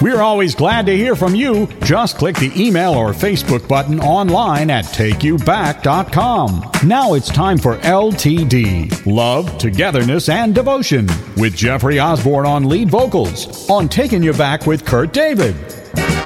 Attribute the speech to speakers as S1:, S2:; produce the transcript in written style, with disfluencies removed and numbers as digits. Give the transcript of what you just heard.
S1: We're always glad to hear from you. Just click the email or Facebook button online at takeyouback.com. Now it's time for LTD, Love, Togetherness, and Devotion, with Jeffrey Osborne on lead vocals on Taking You Back with Kurt David.